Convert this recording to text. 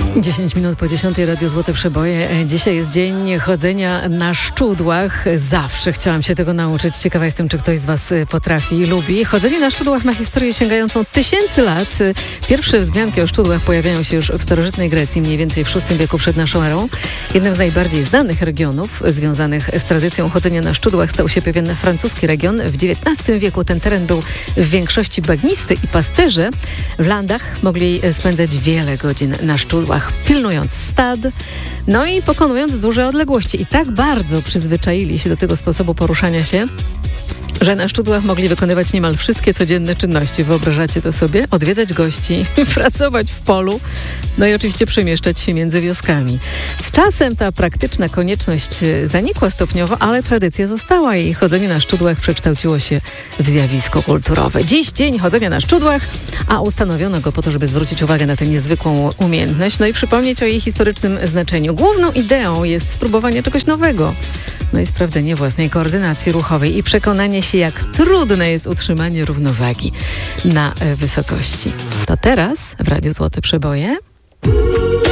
10 minut po 10 Radio Złote Przeboje. Dzisiaj jest dzień chodzenia na szczudłach. Zawsze chciałam się tego nauczyć. Ciekawa jestem, czy ktoś z Was potrafi i lubi. Chodzenie na szczudłach ma historię sięgającą tysięcy lat. Pierwsze wzmianki o szczudłach pojawiają się już w starożytnej Grecji, mniej więcej w VI wieku przed naszą erą. Jednym z najbardziej znanych regionów związanych z tradycją chodzenia na szczudłach stał się pewien francuski region. W XIX wieku ten teren był w większości bagnisty i pasterze w landach mogli spędzać wiele godzin na szczudłach, pilnując stad, no i pokonując duże odległości. I tak bardzo przyzwyczaili się do tego sposobu poruszania się, że na szczudłach mogli wykonywać niemal wszystkie codzienne czynności. Wyobrażacie to sobie? Odwiedzać gości, pracować w polu, no i oczywiście przemieszczać się między wioskami. Z czasem ta praktyczna konieczność zanikła stopniowo, ale tradycja została i chodzenie na szczudłach przekształciło się w zjawisko kulturowe. Dziś dzień chodzenia na szczudłach, a ustanowiono go po to, żeby zwrócić uwagę na tę niezwykłą umiejętność, no i przypomnieć o jej historycznym znaczeniu. Główną ideą jest spróbowanie czegoś nowego, no i sprawdzenie własnej koordynacji ruchowej i przekonanie się, jak trudne jest utrzymanie równowagi na wysokości. To teraz w Radiu Złote Przeboje.